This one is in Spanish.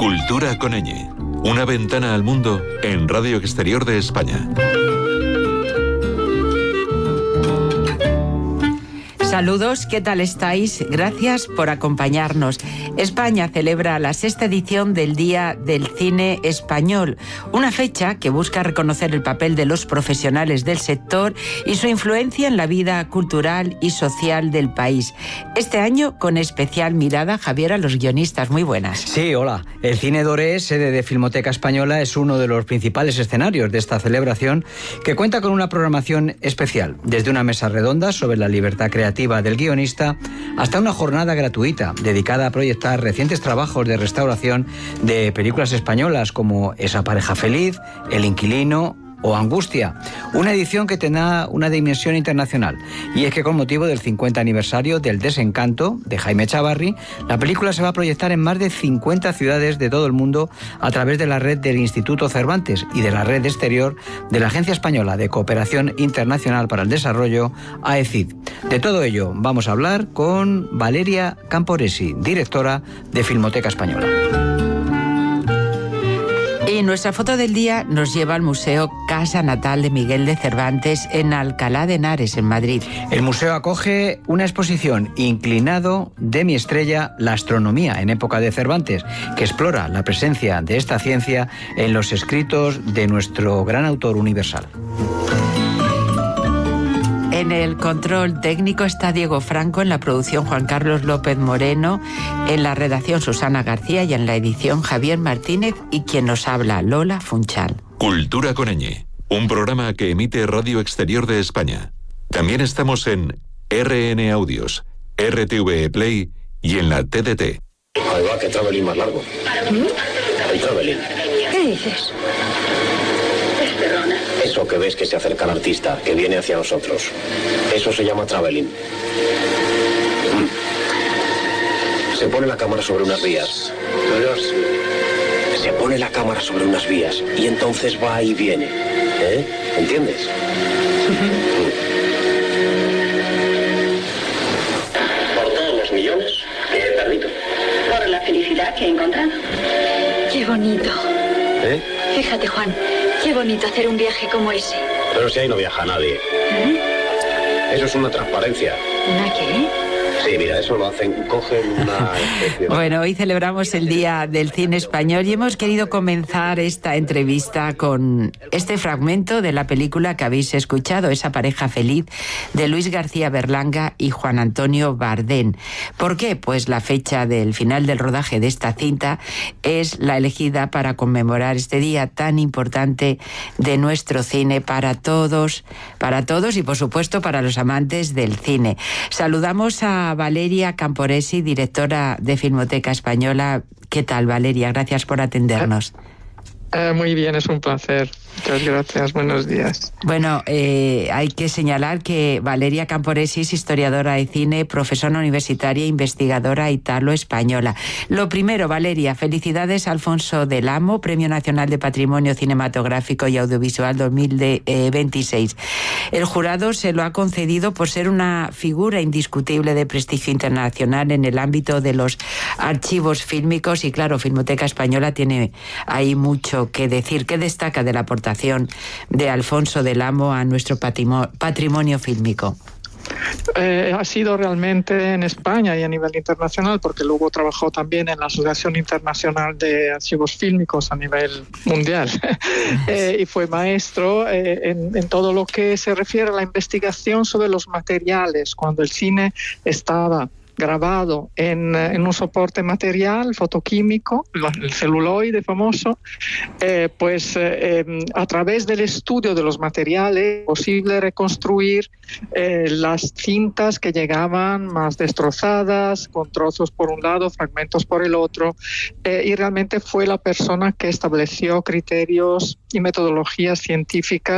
Cultura con ñ. Una ventana al mundo en Radio Exterior de España. Saludos, ¿qué tal estáis? Gracias por acompañarnos. España celebra la 6ª edición del Día del Cine Español, una fecha que busca reconocer el papel de los profesionales del sector y su influencia en la vida cultural y social del país. Este año, con especial mirada, Javier, a los guionistas. Muy buenas. Sí, hola. El Cine Doré, sede de Filmoteca Española, es uno de los principales escenarios de esta celebración, que cuenta con una programación especial, desde una mesa redonda sobre la libertad creativa del guionista hasta una jornada gratuita dedicada a proyectar recientes trabajos de restauración de películas españolas como Esa pareja feliz, El inquilino o Angustia, una edición que tendrá una dimensión internacional. Y es que con motivo del 50 aniversario del Desencanto, de Jaime Echavarri, la película se va a proyectar en más de 50 ciudades de todo el mundo a través de la red del Instituto Cervantes y de la red exterior de la Agencia Española de Cooperación Internacional para el Desarrollo, AECID. De todo ello vamos a hablar con Valeria Camporesi, directora de Filmoteca Española. Y nuestra foto del día nos lleva al Museo Casa Natal de Miguel de Cervantes en Alcalá de Henares, en Madrid. El museo acoge una exposición, Inclinado, de mi estrella, la astronomía en época de Cervantes, que explora la presencia de esta ciencia en los escritos de nuestro gran autor universal. En el control técnico está Diego Franco, en la producción Juan Carlos López Moreno, en la redacción Susana García y en la edición Javier Martínez y quien nos habla, Lola Funchal. Cultura con ñ, un programa que emite Radio Exterior de España. También estamos en RN Audios, RTV Play y en la TDT. Ahí va, que travelín más largo. El travelín. ¿Qué dices? Eso que ves que se acerca al artista, que viene hacia nosotros. Eso se llama travelín. Se pone la cámara sobre unas vías. Se pone la cámara sobre unas vías y entonces va y viene. ¿Entiendes? Por todos los millones que he perdido. Por la felicidad que he encontrado. Qué bonito. Fíjate, Juan, qué bonito hacer un viaje como ese. Pero si ahí no viaja nadie. Eso es una transparencia. ¿Una qué? Sí, mira, eso lo hacen, cogen una especie de... Bueno, hoy celebramos el Día del Cine Español y hemos querido comenzar esta entrevista con este fragmento de la película que habéis escuchado, Esa pareja feliz, de Luis García Berlanga y Juan Antonio Bardén. ¿Por qué? Pues la fecha del final del rodaje de esta cinta es la elegida para conmemorar este día tan importante de nuestro cine para todos y por supuesto para los amantes del cine. Saludamos a Valeria Camporesi, directora de Filmoteca Española. ¿Qué tal, Valeria? Gracias por atendernos. Muy bien, es un placer. Muchas gracias, buenos días. Bueno, hay que señalar que Valeria Camporesi es historiadora de cine, profesora universitaria, investigadora italo-española. Lo primero, Valeria, felicidades a Alfonso del Amo, Premio Nacional de Patrimonio Cinematográfico y Audiovisual 2026. El jurado se lo ha concedido por ser una figura indiscutible de prestigio internacional en el ámbito de los archivos fílmicos y, claro, Filmoteca Española tiene ahí mucho que decir. ¿Qué destaca de la aportación de Alfonso del Amo a nuestro patrimonio fílmico? Ha sido realmente en España y a nivel internacional, porque luego trabajó también en la Asociación Internacional de Archivos Fílmicos a nivel mundial y fue maestro en todo lo que se refiere a la investigación sobre los materiales, cuando el cine estaba grabado en un soporte material fotoquímico, el celuloide famoso, a través del estudio de los materiales es posible reconstruir las cintas que llegaban más destrozadas, con trozos por un lado, fragmentos por el otro, y realmente fue la persona que estableció criterios y metodologías científicas